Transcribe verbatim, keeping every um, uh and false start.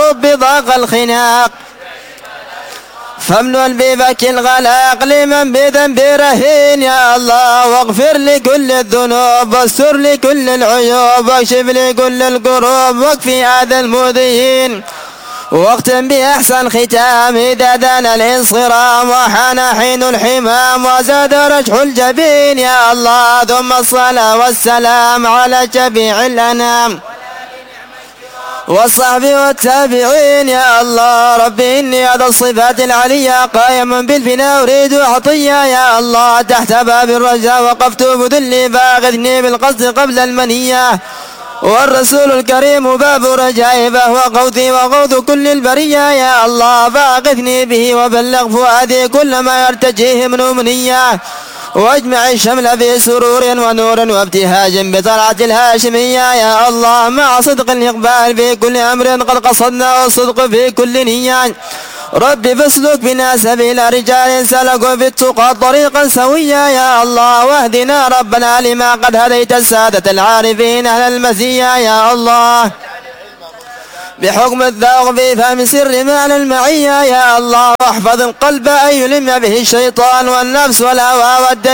رب ضاق الخناق فاملل بفك الغلاق لمن بذنب رهين يا الله، واغفر لكل الذنوب واستر لكل العيوب واكشف لكل الكروب واكفي هذا المؤذيين، واختم بأحسن ختام إذا دان الانصرام وحان حين الحمام وزاد رجح الجبين يا الله، ثم الصلاة والسلام على شفيع الأنام والصحب والتابعين يا الله. ربي إني هذا الصفات العليا قائم بالبناء أريد عطية يا الله، تحت باب الرجاء وقفت بذلي فاغثني بالقصد قبل المنية، والرسول الكريم باب رجائي فهو قوتي وقوت كل البرية يا الله، فاغثني به وبلغ فؤادي كل ما يرتجيه من أمنية، واجمع الشمل في سرور ونور وابتهاج بطلعة الهاشمية يا الله، مع صدق الإقبال في كل أمر قد قصدنا والصدق في كل نية. ربي فاسلك بنا سبيل رجال سلكوا في التقى طريقا سويا يا الله، واهدنا ربنا لما قد هديت السادة العارفين أهل المزية يا الله، بحكم الذوق في فهم سر معنى المعية يا الله، واحفظ القلب أن يلم به الشيطان والنفس والهوى والدنيا